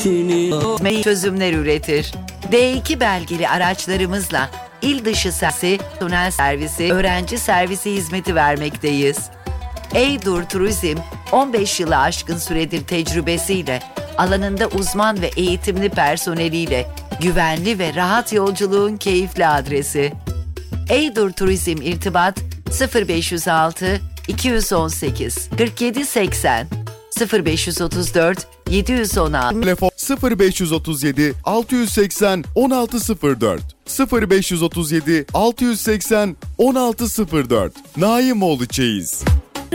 Çözümler üretir. D2 belgeli araçlarımızla il dışı personel servisi, öğrenci servisi hizmeti vermekteyiz. Eydur Turizm, 15 yılı aşkın süredir tecrübesiyle, alanında uzman ve eğitimli personeliyle, güvenli ve rahat yolculuğun keyifli adresi. Eydur Turizm irtibat 0506 218 47 80 0534 716 Telefon 0537 680 1604 0537 680 1604 Naimoğlu Çeyiz.